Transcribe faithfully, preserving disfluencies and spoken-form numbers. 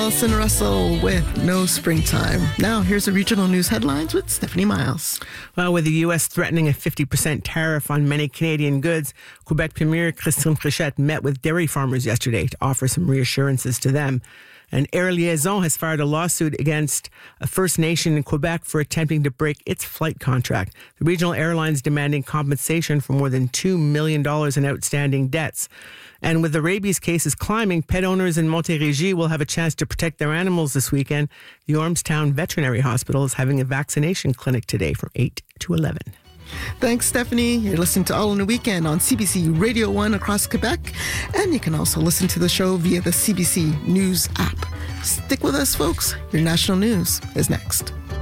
Allison Russell with No Springtime. Now, here's the regional news headlines with Stephanie Miles. Well, with the U S threatening a fifty percent tariff on many Canadian goods, Quebec Premier Christine Fréchette met with dairy farmers yesterday to offer some reassurances to them. And Air Liaison has filed a lawsuit against a First Nation in Quebec for attempting to break its flight contract. The regional airline's demanding compensation for more than two million dollars in outstanding debts. And with the rabies cases climbing, pet owners in Montérégie will have a chance to protect their animals this weekend. The Ormstown Veterinary Hospital is having a vaccination clinic today from eight to eleven. Thanks, Stephanie. You're listening to All in a Weekend on C B C Radio one across Quebec. And you can also listen to the show via the C B C News app. Stick with us, folks. Your national news is next.